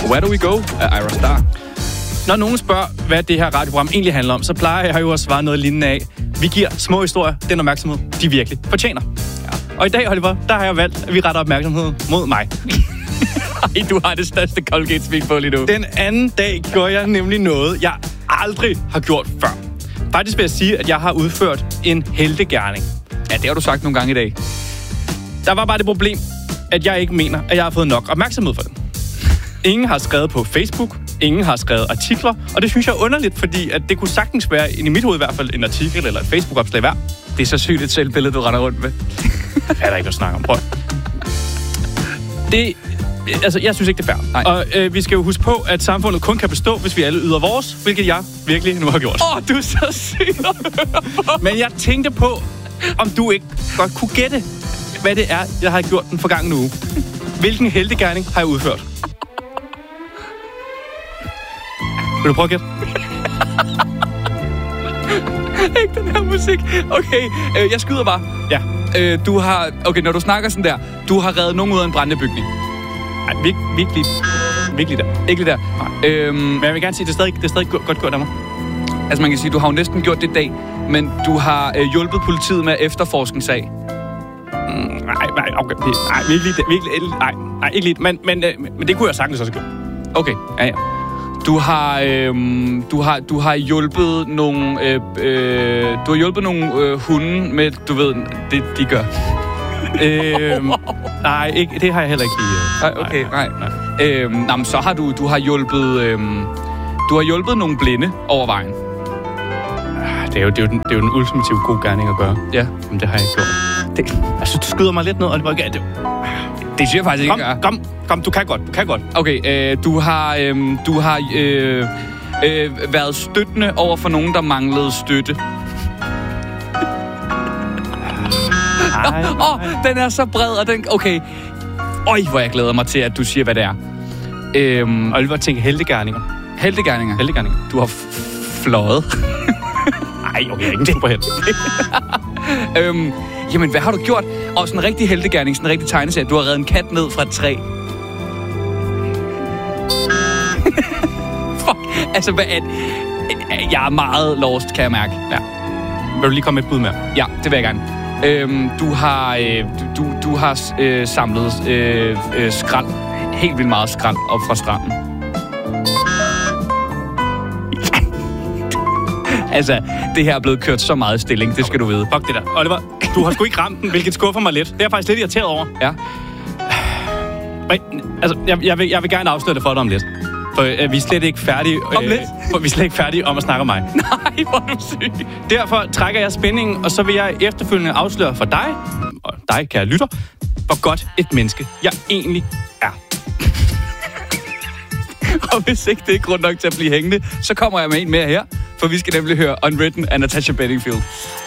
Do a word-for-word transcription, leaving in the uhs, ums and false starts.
Where Do We Go af Ira Star. Når nogen spørger, hvad det her radioprogram egentlig handler om, så plejer jeg jo at svare noget lignende af. Vi giver små historier den opmærksomhed, de virkelig fortjener. Ja. Og i dag, Oliver, der har jeg valgt, at vi retter opmærksomhed mod mig. Ej, du har det største Colgate-smil på lige nu. Den anden dag gjorde jeg nemlig noget, jeg aldrig har gjort før. Faktisk vil jeg sige, at jeg har udført en heltegerning. Ja, det har du sagt nogle gange i dag. Der var bare det problem, at jeg ikke mener, at jeg har fået nok opmærksomhed for den. Ingen har skrevet på Facebook, ingen har skrevet artikler, og det synes jeg er underligt, fordi at det kunne sagtens være, i mit hoved i hvert fald, en artikel eller et Facebook-opslag hver. Det er så sygt et selvbillede, du render rundt med. Er der ikke at snakke om? Prøv. Det, altså, jeg synes ikke, det er fair. Og øh, vi skal jo huske på, at samfundet kun kan bestå, hvis vi alle yder vores, hvilket jeg virkelig nu har gjort. Åh, oh, du er så syg. Men jeg tænkte på, om du ikke godt kunne gætte, hvad det er, jeg har gjort den forgangne uge. Hvilken heltegerning har jeg udført? Vil du prøve at gætte? Ikke den her musik. Okay, øh, jeg skyder bare. Ja. Øh, du har... Okay, når du snakker sådan der, du har reddet nogen ud af en brændende bygning. Nej, vir- virkelig. Virkelig der. Ikke lige der. Nej. Øhm, Men jeg vil gerne sige, at det er stadig, det er stadig godt gjort af mig. Altså, man kan sige, du har jo næsten gjort det i dag, men du har øh, hjulpet politiet med at efterforske en sag. Mm, nej, nej, okay. Nej, virkelig, virkelig, nej, nej, ikke lige. Men, men, øh, men det kunne jeg sagtens også gøre. Okay, ja, ja. Du har, øh, du har, du har hjulpet nogle, øh, øh, du har hjulpet nogle øh, hunde med, du ved, det de gør. øhm, nej, ikke, det har jeg heller ikke lige. Nej, okay, nej. nej. Øhm, nej, men så har du, du har hjulpet, øh, du har hjulpet nogle blinde over vejen. Det er jo, det er jo, den, det er jo den ultimative god gerning at gøre. Ja. Men det har jeg ikke gjort. Det, altså, du skyder mig lidt ned, og det var ikke... Det, det siger jeg faktisk kom, ikke, jeg kom, kom, du kan godt, du kan godt. Okay, øh, du har, øh, du har øh, øh, været støttende over for nogen, der manglede støtte. Åh, oh, den er så bred, og den... Okay. Øj, hvor jeg glæder mig til, at du siger, hvad det er. Øhm, Oliver tænker heltegerninger. Heltegerninger? Heltegerninger. Du har f- fløjet. Nej, okay, jeg er ikke en superhelt. øhm, jamen, hvad har du gjort? Og sådan en rigtig heltegerning, sådan en rigtig tegneserie. Du har reddet en kat ned fra et træ. Fuck, altså, hvad er... Jeg er meget lost, kan jeg mærke. Ja. Vil du lige komme med et bud mere? Ja, det vil jeg gerne. Øhm, du har, øh, du, du har øh, samlet øh, øh, skrald. Helt vildt meget skrald op fra stranden. Altså, det her er blevet kørt så meget i stilling, det skal du vide. Fuck det der. Oliver, du har sgu ikke ramt den, hvilket skuffer mig lidt. Det er jeg faktisk lidt irriteret over. Ja. Altså, jeg, jeg, vil, jeg vil gerne afsløre det for dig om lidt. For øh, vi er slet ikke færdige... Om lidt? Øh, for vi er slet ikke færdige om at snakke om mig. Nej, hvor er du syg. Derfor trækker jeg spændingen, og så vil jeg efterfølgende afsløre for dig, og dig, kære lytter, hvor godt et menneske jeg egentlig er. Og hvis ikke det er grund nok til at blive hængende, så kommer jeg med en mere her, for vi skal nemlig høre Unwritten af Natasha Bedingfield.